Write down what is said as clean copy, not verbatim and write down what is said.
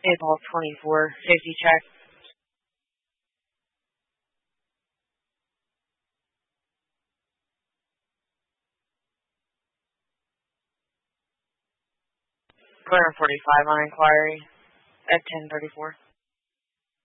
April 24, safety check. Clear 45 on inquiry at 10:34.